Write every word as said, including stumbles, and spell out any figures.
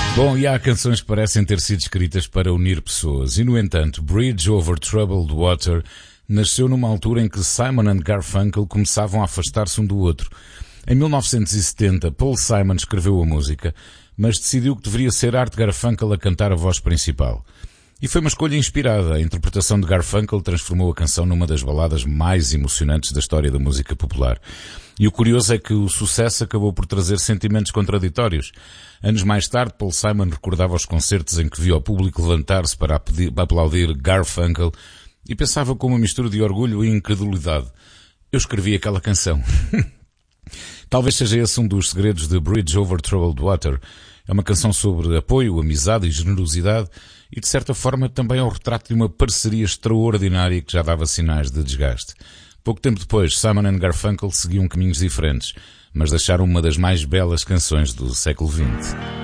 Bom, e há canções que parecem ter sido escritas para unir pessoas, e no entanto, Bridge Over Troubled Water nasceu numa altura em que Simon and Garfunkel começavam a afastar-se um do outro. Em mil novecentos e setenta, Paul Simon escreveu a música, mas decidiu que deveria ser Art Garfunkel a cantar a voz principal. E foi uma escolha inspirada. A interpretação de Garfunkel transformou a canção numa das baladas mais emocionantes da história da música popular. E o curioso é que o sucesso acabou por trazer sentimentos contraditórios. Anos mais tarde, Paul Simon recordava os concertos em que via o público levantar-se para aplaudir Garfunkel e pensava com uma mistura de orgulho e incredulidade: eu escrevi aquela canção. Talvez seja esse um dos segredos de Bridge Over Troubled Water. É uma canção sobre apoio, amizade e generosidade e, de certa forma, também é um retrato de uma parceria extraordinária que já dava sinais de desgaste. Pouco tempo depois, Simon and Garfunkel seguiam caminhos diferentes, mas deixaram uma das mais belas canções do século vinte.